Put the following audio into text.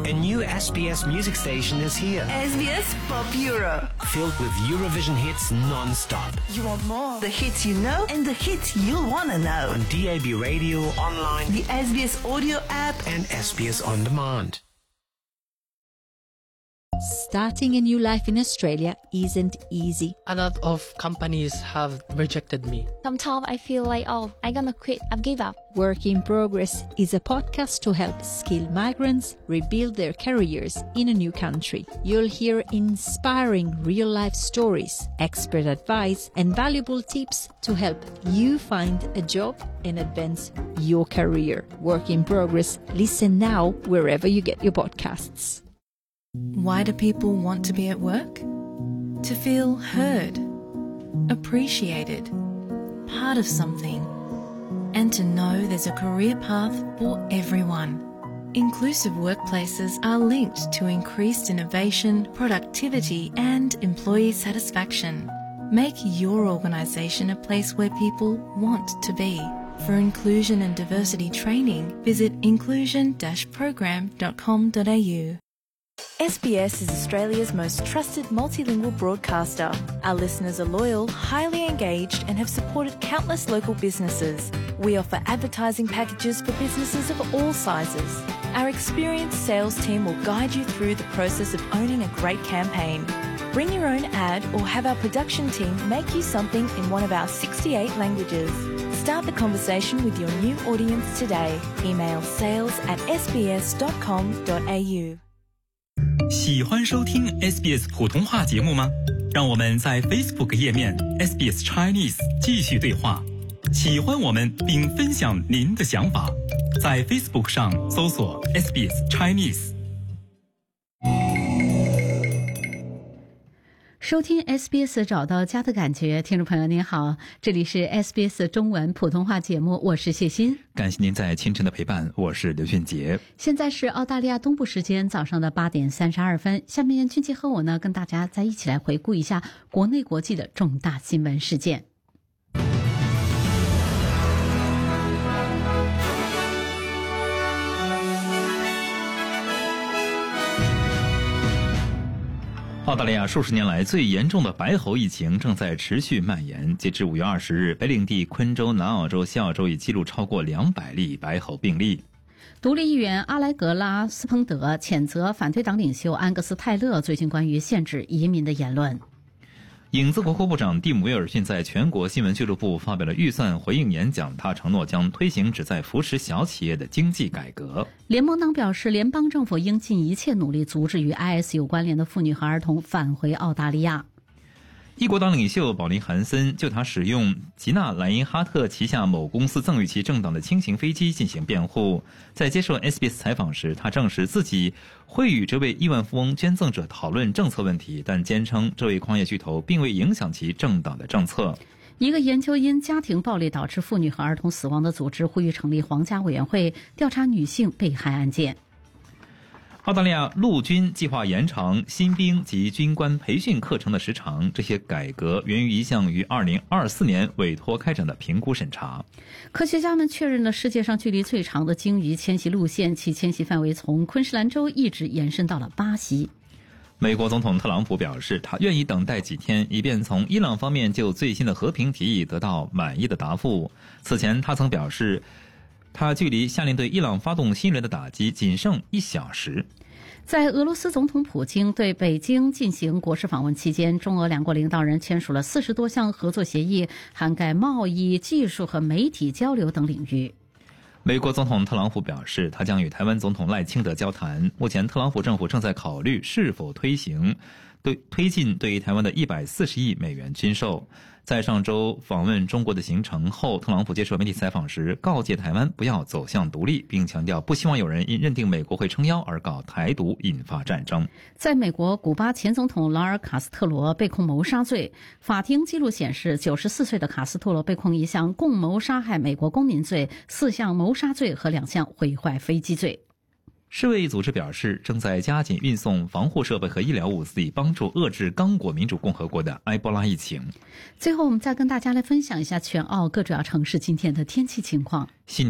A new SBS music station is here. SBS Pop Euro. Filled with Eurovision hits non-stop. You want more? The hits you know and the hits you'll want to know. On DAB radio, online, the SBS audio app, and SBS On Demand. Starting a new life in Australia isn't easy. A lot of companies have rejected me. Sometimes I feel like, I'm gonna quit, I've give up. Work in Progress is a podcast to help skilled migrants rebuild their careers in a new country. You'll hear inspiring real-life stories, expert advice, and valuable tips to help you find a job and advance your career. Work in Progress. Listen now wherever you get your podcasts. Why do people want to be at work? To feel heard, appreciated, part of something, and to know there's a career path for everyone. Inclusive workplaces are linked to increased innovation, productivity, and employee satisfaction. Make your organisation a place where people want to be. For inclusion and diversity training, visit inclusion-program.com.au. SBS is Australia's most trusted multilingual broadcaster. Our listeners are loyal, highly engaged, and have supported countless local businesses. We offer advertising packages for businesses of all sizes. Our experienced sales team will guide you through the process of owning a great campaign. Bring your own ad or have our production team make you something in one of our 68 languages. Start the conversation with your new audience today. Email sales@sbs.com.au. 喜欢收听 SBS 普通话节目吗？让我们在 Facebook 页面 SBS Chinese 继续对话。喜欢我们并分享您的想法，在 Facebook 上搜索 SBS Chinese。 收听 SBS 找到家的感觉，听众朋友您好，这里是 SBS 中文普通话节目，我是谢欣。 感谢您在清晨的陪伴，我是刘俊杰。 现在是澳大利亚东部时间早上的8点32分，下面俊杰和我呢跟大家再一起来回顾一下国内国际的重大新闻事件。 澳大利亚数十年来最严重的白喉疫情正在持续蔓延。截至5月20日，北领地、昆州、南澳洲、西澳洲已记录超过200例白喉病例。 独立议员阿莱格拉斯彭德谴责反对党领袖安格斯泰勒最近关于限制移民的言论。 影子国库部长蒂姆·威尔逊在全国新闻俱乐部发表了预算回应演讲，他承诺将推行旨在扶持小企业的经济改革。 联盟党表示，联邦政府应尽一切努力阻止与 IS 有关联的妇女和儿童返回澳大利亚。 一国党领袖保林·韩森就他使用吉纳·莱因哈特旗下某公司赠予其政党的轻型飞机进行辩护。在接受 SBS 采访时，他证实自己会与这位亿万富翁捐赠者讨论政策问题，但坚称这位矿业巨头并未影响其政党的政策。 一个研究因家庭暴力导致妇女和儿童死亡的组织呼吁成立皇家委员会调查女性被害案件。 澳大利亚陆军计划延长新兵及军官培训课程的时长，这些改革源于一项于2024年委托开展的评估审查。 科学家们确认了世界上距离最长的鲸鱼迁徙路线，其迁徙范围从昆士兰州一直延伸到了巴西。 美国总统特朗普表示，他愿意等待几天，以便从伊朗方面就最新的和平提议得到满意的答复。此前他曾表示，他距离下令对伊朗发动新一轮的打击仅剩1小时。 在俄罗斯总统普京对北京进行国事访问期间，中俄两国领导人签署了40多项合作协议，涵盖贸易、技术和媒体交流等领域。 美国总统特朗普表示，他将与台湾总统赖清德交谈。目前特朗普政府正在考虑是否推进对台湾的140亿美元军售。在上周访问中国的行程后，特朗普接受媒体采访时告诫台湾不要走向独立，并强调不希望有人因认定美国会撑腰而搞台独引发战争。 在美国，古巴前总统劳尔·卡斯特罗被控谋杀罪，法庭记录显示94岁的卡斯特罗被控1项共谋杀害美国公民罪、4项谋杀罪和2项毁坏飞机罪。 世卫组织表示，正在加紧运送防护设备和医疗物资，以帮助遏制刚果民主共和国的埃博拉疫情。 最后，我们再跟大家来分享一下全澳各主要城市今天的天气情况。